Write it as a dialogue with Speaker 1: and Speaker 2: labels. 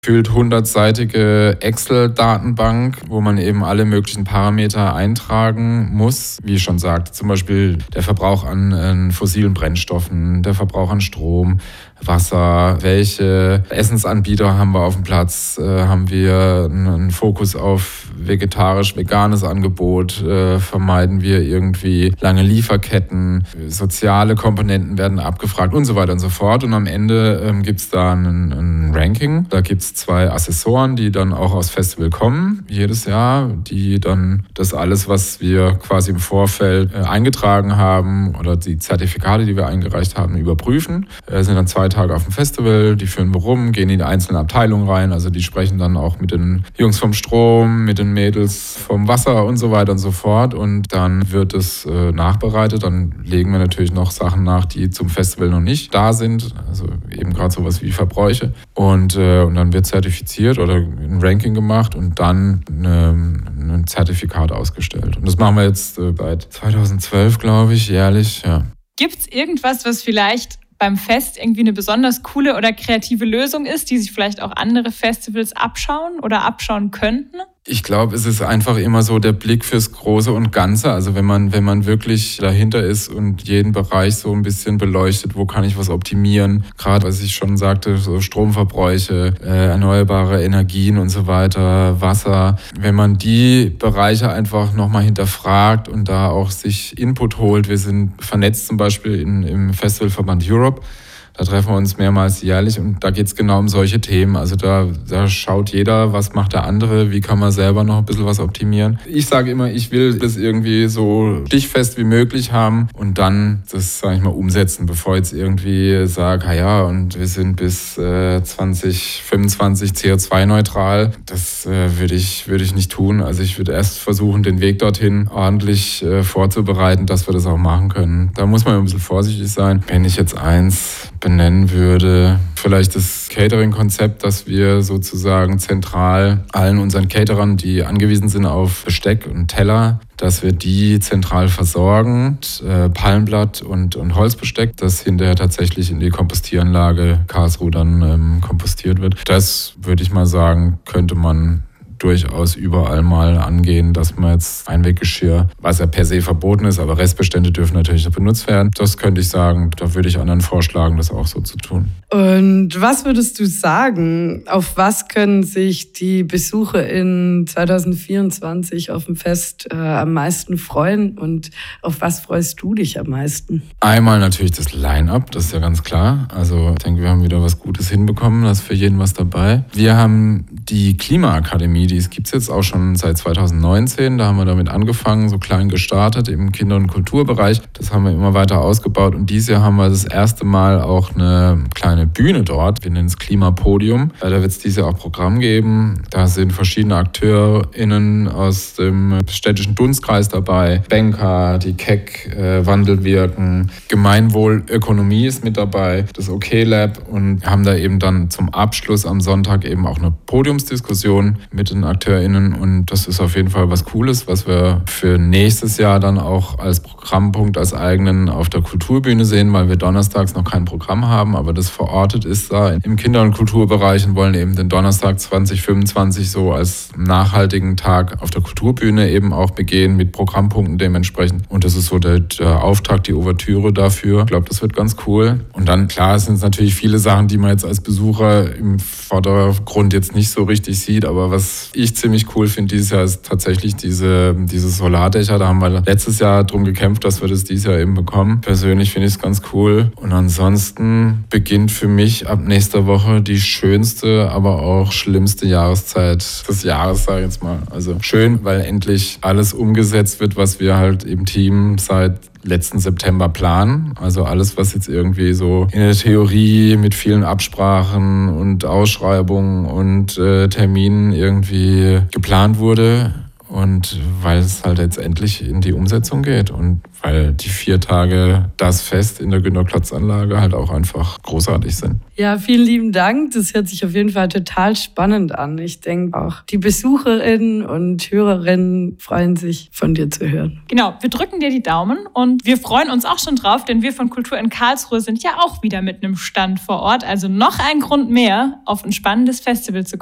Speaker 1: gefühlt 100-seitige Excel-Datenbank, wo man eben alle möglichen Parameter eintragen muss. Wie ich schon sagte, zum Beispiel der Verbrauch an fossilen Brennstoffen, der Verbrauch an Strom, Wasser, welche Essensanbieter haben wir auf dem Platz, haben wir einen Fokus auf vegetarisch-veganes Angebot, vermeiden wir irgendwie lange Lieferketten, soziale Komponenten werden abgefragt und so weiter und so fort. Und am Ende gibt es da ein Ranking. Da gibt es 2 Assessoren, die dann auch aus Festival kommen, jedes Jahr, die dann das alles, was wir quasi im Vorfeld eingetragen haben oder die Zertifikate, die wir eingereicht haben, überprüfen. Sind dann 2 Tage auf dem Festival, die führen wir rum, gehen in die einzelnen Abteilungen rein, also die sprechen dann auch mit den Jungs vom Strom, mit den Mädels vom Wasser und so weiter und so fort und dann wird es nachbereitet, dann legen wir natürlich noch Sachen nach, die zum Festival noch nicht da sind, also eben gerade sowas wie Verbräuche und dann wird zertifiziert oder ein Ranking gemacht und dann ein Zertifikat ausgestellt und das machen wir jetzt seit 2012, glaube ich, jährlich, ja.
Speaker 2: Gibt es irgendwas, was vielleicht beim Fest irgendwie eine besonders coole oder kreative Lösung ist, die sich vielleicht auch andere Festivals abschauen oder abschauen könnten?
Speaker 1: Ich glaube, es ist einfach immer so der Blick fürs Große und Ganze. Also wenn man wirklich dahinter ist und jeden Bereich so ein bisschen beleuchtet, wo kann ich was optimieren? Gerade, was ich schon sagte, so Stromverbräuche, erneuerbare Energien und so weiter, Wasser. Wenn man die Bereiche einfach nochmal hinterfragt und da auch sich Input holt. Wir sind vernetzt zum Beispiel im Festivalverband Europe. Da treffen wir uns mehrmals jährlich und da geht es genau um solche Themen. Also da schaut jeder, was macht der andere, wie kann man selber noch ein bisschen was optimieren. Ich sage immer, ich will das irgendwie so stichfest wie möglich haben und dann das, sage ich mal, umsetzen, bevor ich jetzt irgendwie sage, ja, und wir sind bis 2025 CO2-neutral. Das würde ich nicht tun. Also ich würde erst versuchen, den Weg dorthin ordentlich vorzubereiten, dass wir das auch machen können. Da muss man ein bisschen vorsichtig sein. Wenn ich jetzt eins benennen würde, vielleicht das Catering-Konzept, dass wir sozusagen zentral allen unseren Caterern, die angewiesen sind auf Besteck und Teller, dass wir die zentral versorgen, Palmblatt und Holzbesteck, das hinterher tatsächlich in die Kompostieranlage Karlsruhe dann kompostiert wird. Das würde ich mal sagen, könnte man durchaus überall mal angehen, dass man jetzt Einweggeschirr, was ja per se verboten ist, aber Restbestände dürfen natürlich noch benutzt werden. Das könnte ich sagen, da würde ich anderen vorschlagen, das auch so zu tun.
Speaker 3: Und was würdest du sagen, auf was können sich die Besucher in 2024 auf dem Fest am meisten freuen und auf was freust du dich am meisten?
Speaker 1: Einmal natürlich das Line-Up, das ist ja ganz klar. Also ich denke, wir haben wieder was Gutes hinbekommen, da ist für jeden was dabei. Wir haben die Klimaakademie, die gibt es jetzt auch schon seit 2019. Da haben wir damit angefangen, so klein gestartet im Kinder- und Kulturbereich. Das haben wir immer weiter ausgebaut. Und dieses Jahr haben wir das erste Mal auch eine kleine Bühne dort. Wir nennen es Klimapodium. Da wird es dieses Jahr auch Programm geben. Da sind verschiedene AkteurInnen aus dem städtischen Dunstkreis dabei. Banker, die Keck, Wandelwirken, Gemeinwohlökonomie ist mit dabei, das OK-Lab und haben da eben dann zum Abschluss am Sonntag eben auch eine Podiumsdiskussion mit den AkteurInnen und das ist auf jeden Fall was Cooles, was wir für nächstes Jahr dann auch als Programmpunkt, als eigenen auf der Kulturbühne sehen, weil wir donnerstags noch kein Programm haben, aber das verortet ist da im Kinder- und Kulturbereich und wollen eben den Donnerstag 2025 so als nachhaltigen Tag auf der Kulturbühne eben auch begehen mit Programmpunkten dementsprechend und das ist so der Auftakt, die Ouvertüre dafür. Ich glaube, das wird ganz cool und dann, klar, es sind natürlich viele Sachen, die man jetzt als Besucher im Vordergrund jetzt nicht so richtig sieht, aber was ich ziemlich cool finde dieses Jahr ist tatsächlich diese Solardächer. Da haben wir letztes Jahr drum gekämpft, dass wir das dieses Jahr eben bekommen. Persönlich finde ich es ganz cool. Und ansonsten beginnt für mich ab nächster Woche die schönste, aber auch schlimmste Jahreszeit des Jahres, sage ich jetzt mal. Also schön, weil endlich alles umgesetzt wird, was wir halt im Team seit letzten September planen. Also alles, was jetzt irgendwie so in der Theorie mit vielen Absprachen und Ausschreibungen und Terminen irgendwie geplant wurde und weil es halt jetzt endlich in die Umsetzung geht und weil die 4 Tage das Fest in der Günter-Klotz-Anlage halt auch einfach großartig sind.
Speaker 3: Ja, vielen lieben Dank. Das hört sich auf jeden Fall total spannend an. Ich denke auch, die Besucherinnen und Hörerinnen freuen sich, von dir zu hören.
Speaker 2: Genau, wir drücken dir die Daumen und wir freuen uns auch schon drauf, denn wir von Kultur in Karlsruhe sind ja auch wieder mit einem Stand vor Ort. Also noch ein Grund mehr, auf ein spannendes Festival zu